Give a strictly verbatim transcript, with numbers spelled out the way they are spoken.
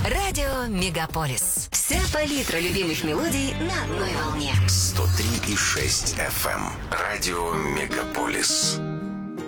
Радио Мегаполис. Вся палитра любимых мелодий на одной волне. сто три и шесть эф эм. Радио Мегаполис.